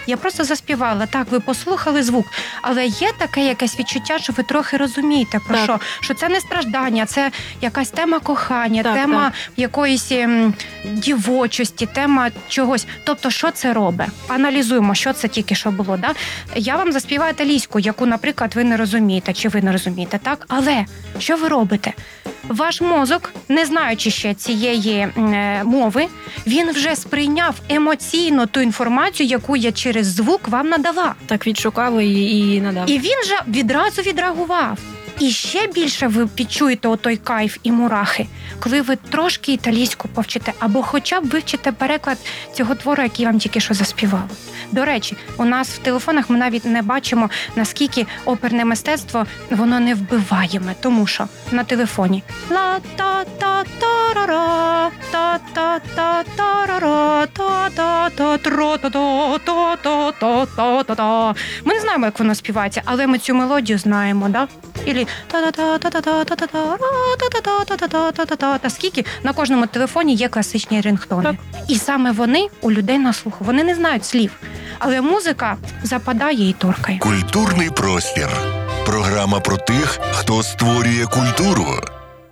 Я просто заспівала. Так, ви послухали звук, але є таке якесь відчуття, що ви трохи розумієте про що. Що це не страждання, це якась тема кохання, тема якоїсь дівочості, тема чогось. Тобто, що це робить? Аналізуємо, що це тільки що було. Да? Я вам заспіваю італійську, яку, наприклад, ви не розумієте, чи ви не розумієте, так? Але що ви робите? Ваш мозок, не знаючи ще цієї мови, він вже сприйняв емоційно ту інформацію, яку я через звук вам надала. Так, відшукав і надав. І він же відразу відреагував. І ще більше ви відчуєте отой кайф і мурахи, коли ви трошки італійську повчите, або хоча б вивчите переклад цього твору, який вам тільки що заспівали. До речі, у нас в телефонах ми навіть не бачимо, наскільки оперне мистецтво, воно не вбиваємо, тому що на телефоні ла-та-та-та-ра-ра, та-та-та-та-ра-ра, та-та-та-та-та-та-та-та-та. Ми не знаємо, як воно співається, але ми цю мелодію знаємо, да? Ілі та-та-та-та-та-та-та-та-та-та-та-та-та-та-та. Скільки на кожному телефоні є класичні рингтони. І саме вони у людей на слуху. Вони не знають слів, але музика западає і торкає. Культурний простір. Програма про тих, хто створює культуру.